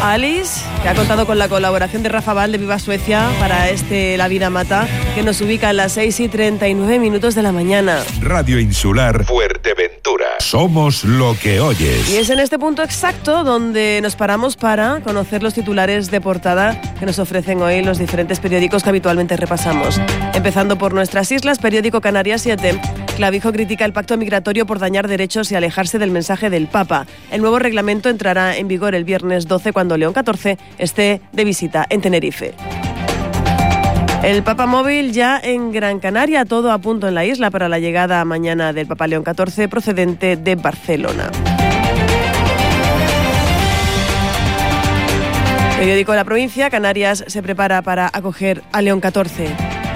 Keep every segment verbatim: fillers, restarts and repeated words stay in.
Alice, que ha contado con la colaboración de Rafa Val de Viva Suecia para este La Vida Mata, que nos ubica a las seis y treinta y nueve minutos de la mañana. Radio Insular Fuerteventura. Somos lo que oyes. Y es en este punto exacto donde nos paramos para conocer los titulares de portada que nos ofrecen hoy los diferentes periódicos que habitualmente repasamos. Empezando por nuestras islas, periódico Canarias siete. Clavijo critica el pacto migratorio por dañar derechos y alejarse del mensaje del Papa. El nuevo reglamento entrará en vigor el viernes doce cuando León catorce esté de visita en Tenerife. El Papa Móvil ya en Gran Canaria, todo a punto en la isla para la llegada mañana del Papa León catorce procedente de Barcelona. Periódico La Provincia, Canarias se prepara para acoger a León catorce.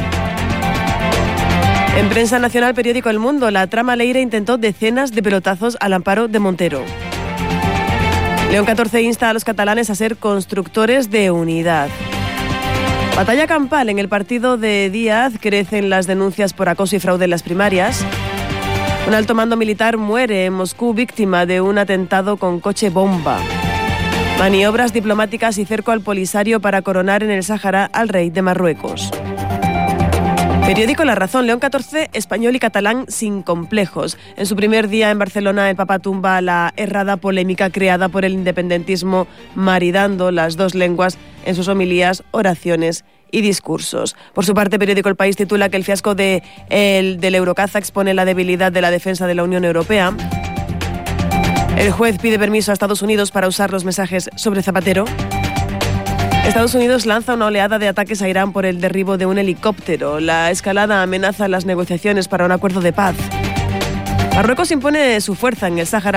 En prensa nacional, periódico El Mundo, la trama Leire intentó decenas de pelotazos al amparo de Montero. León catorce insta a los catalanes a ser constructores de unidad. Batalla campal en el partido de Díaz, crecen las denuncias por acoso y fraude en las primarias. Un alto mando militar muere en Moscú víctima de un atentado con coche bomba. Maniobras diplomáticas y cerco al Polisario para coronar en el Sáhara al rey de Marruecos. Periódico La Razón, León catorce, español y catalán sin complejos. En su primer día en Barcelona, el Papa tumba la errada polémica creada por el independentismo, maridando las dos lenguas en sus homilías, oraciones y discursos. Por su parte, periódico El País titula que el fiasco de, el, del Eurocaza expone la debilidad de la defensa de la Unión Europea. El juez pide permiso a Estados Unidos para usar los mensajes sobre Zapatero. Estados Unidos lanza una oleada de ataques a Irán por el derribo de un helicóptero. La escalada amenaza las negociaciones para un acuerdo de paz. Marruecos impone su fuerza en el Sáhara